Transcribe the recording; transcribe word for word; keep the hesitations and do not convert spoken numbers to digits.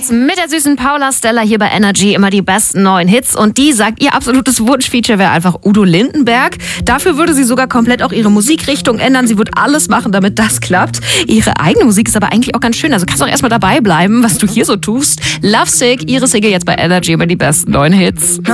jetzt mit der süßen Paula Stella hier bei Energy immer die besten neuen Hits. Und die sagt, ihr absolutes Wunschfeature wäre einfach Udo Lindenberg. Dafür würde sie sogar komplett auch ihre Musikrichtung ändern. Sie wird alles machen, damit das klappt. Ihre eigene Musik ist aber eigentlich auch ganz schön. Also kannst du auch erstmal dabei bleiben, was du hier so tust. Lovesick, ihre Single jetzt bei Energy immer die besten neuen Hits.